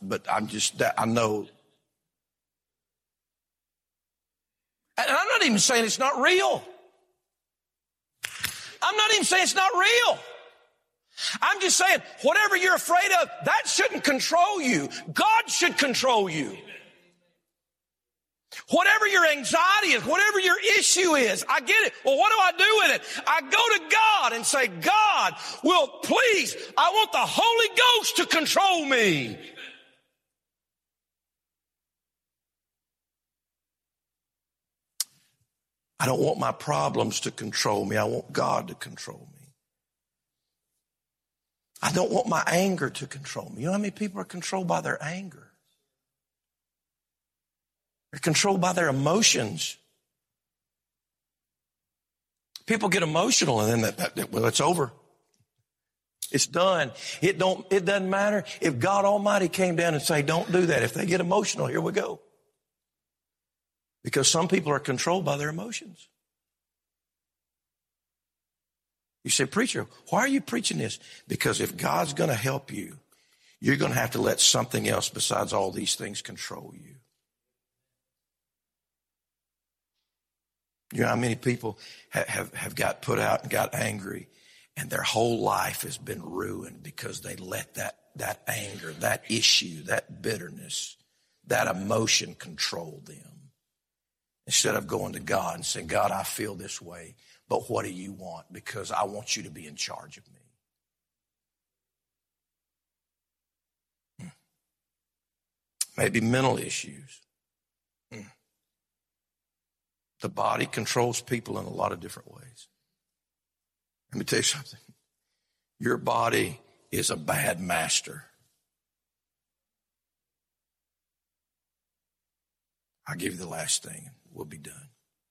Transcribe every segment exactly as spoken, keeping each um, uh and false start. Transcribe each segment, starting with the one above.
but I'm just, that I know. And I'm not even saying it's not real. I'm not even saying it's not real. I'm just saying, whatever you're afraid of, that shouldn't control you. God should control you. Whatever your anxiety is, whatever your issue is, I get it. Well, what do I do with it? I go to God and say, God, will please, I want the Holy Ghost to control me. I don't want my problems to control me. I want God to control me. I don't want my anger to control me. You know how many people are controlled by their anger? They're controlled by their emotions. People get emotional and then that, that, well, it's over. It's done. It don't, it doesn't matter if God Almighty came down and say, don't do that. If they get emotional, here we go. Because some people are controlled by their emotions. You say, preacher, why are you preaching this? Because if God's going to help you, you're going to have to let something else besides all these things control you. You know how many people have, have, have got put out and got angry, and their whole life has been ruined because they let that, that anger, that issue, that bitterness, that emotion control them. Instead of going to God and saying, God, I feel this way, but what do you want? Because I want you to be in charge of me. Hmm. Maybe mental issues. Hmm. The body controls people in a lot of different ways. Let me tell you something. Your body is a bad master. I'll give you the last thing. We'll be done.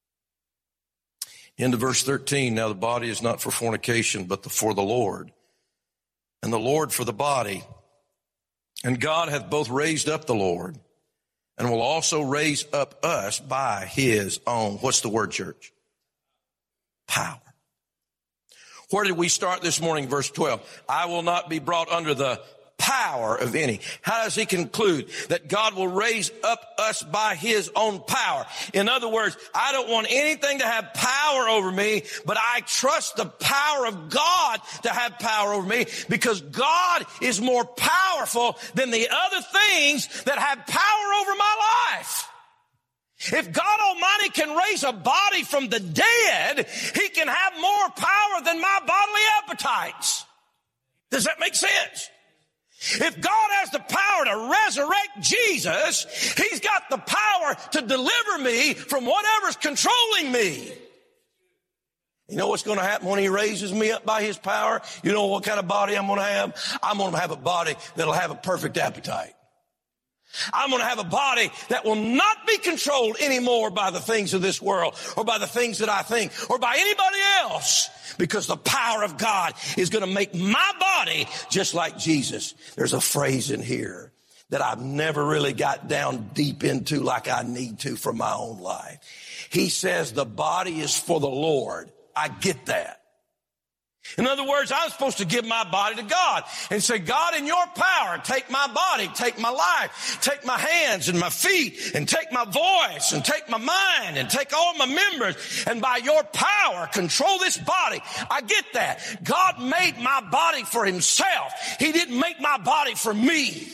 Into verse thirteen, now the body is not for fornication, but the, for the Lord, and the Lord for the body. And God hath both raised up the Lord, and will also raise up us by his own, what's the word, church? Power. Where did we start this morning? Verse twelve. I will not be brought under the power of any. How does he conclude? That God will raise up us by his own power. In other words, I don't want anything to have power over me, but I trust the power of God to have power over me, because God is more powerful than the other things that have power over my life. If God Almighty can raise a body from the dead, he can have more power than my bodily appetites. Does that make sense? If God has the power to resurrect Jesus, he's got the power to deliver me from whatever's controlling me. You know what's going to happen when he raises me up by his power? You know what kind of body I'm going to have? I'm going to have a body that'll have a perfect appetite. I'm going to have a body that will not be controlled anymore by the things of this world, or by the things that I think, or by anybody else, because the power of God is going to make my body just like Jesus. There's a phrase in here that I've never really got down deep into like I need to for my own life. He says the body is for the Lord. I get that. In other words, I'm supposed to give my body to God and say, God, in your power, take my body, take my life, take my hands and my feet, and take my voice, and take my mind, and take all my members, and by your power, control this body. I get that. God made my body for himself. He didn't make my body for me.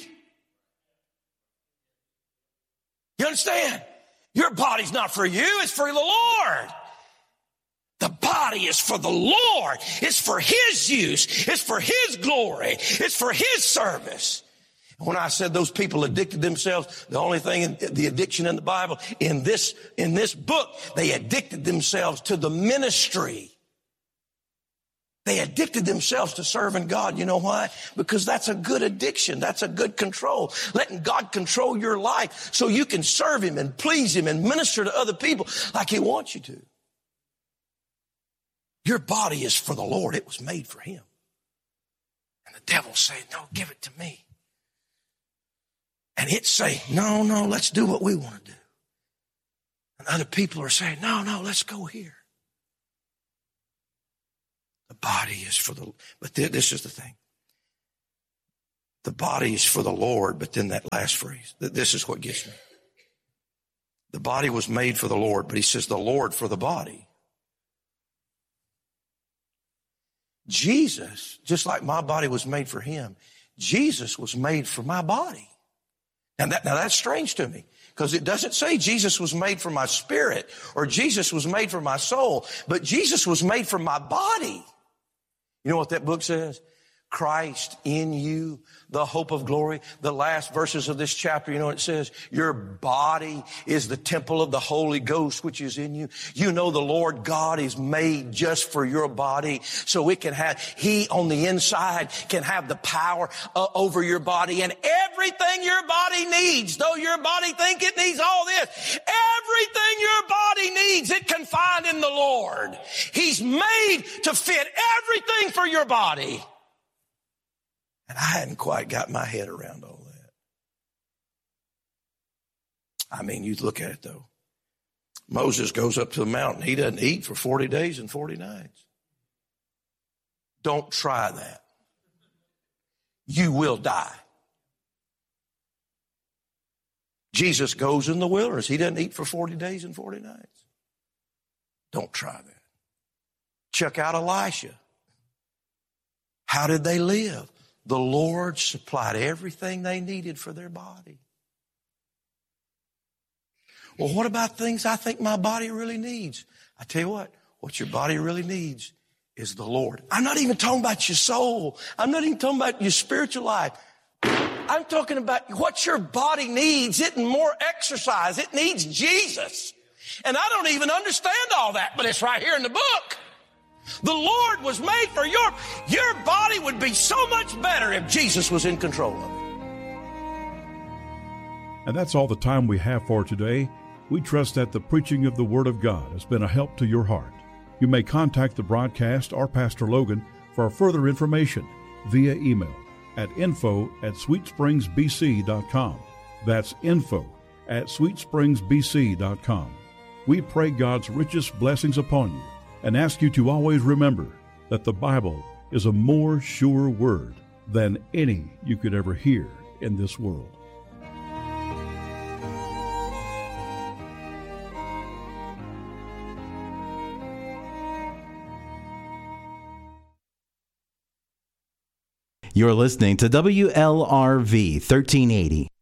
You understand? Your body's not for you, it's for the Lord. The body is for the Lord. It's for his use. It's for his glory. It's for his service. When I said those people addicted themselves, the only thing, in the addiction in the Bible, in this, in this book, they addicted themselves to the ministry. They addicted themselves to serving God. You know why? Because that's a good addiction. That's a good control. Letting God control your life so you can serve him and please him and minister to other people like he wants you to. Your body is for the Lord. It was made for him. And the devil say, no, give it to me. And it say, no, no, let's do what we want to do. And other people are saying, no, no, let's go here. The body is for the, but this is the thing. The body is for the Lord, but then that last phrase, this is what gets me. The body was made for the Lord, but he says the Lord for the body. Jesus, just like my body was made for him, Jesus was made for my body. And that, now that's strange to me, because it doesn't say Jesus was made for my spirit or Jesus was made for my soul, but Jesus was made for my body. You know what that book says? Christ in you, the hope of glory. The last verses of this chapter, you know what it says? Your body is the temple of the Holy Ghost, which is in you. You know the Lord God is made just for your body, so it can have, he on the inside can have the power uh, over your body, and everything your body needs, though your body think it needs all this, everything your body needs, it can find in the Lord. He's made to fit everything for your body. And I hadn't quite got my head around all that. I mean, you look at it, though. Moses goes up to the mountain. He doesn't eat for forty days and forty nights. Don't try that. You will die. Jesus goes in the wilderness. He doesn't eat for forty days and forty nights. Don't try that. Check out Elisha. How did they live? The Lord supplied everything they needed for their body. Well, what about things I think my body really needs? I tell you what, what your body really needs is the Lord. I'm not even talking about your soul. I'm not even talking about your spiritual life. I'm talking about what your body needs. It needs more exercise. It needs Jesus. And I don't even understand all that, but it's right here in the book. The Lord was made for your, your body would be so much better if Jesus was in control of it. And that's all the time we have for today. We trust that the preaching of the Word of God has been a help to your heart. You may contact the broadcast or Pastor Logan for further information via email at info at sweetspringsbc.com. That's info at sweetspringsbc.com. We pray God's richest blessings upon you and ask you to always remember that the Bible is a more sure word than any you could ever hear in this world. You're listening to W L R V thirteen eighty.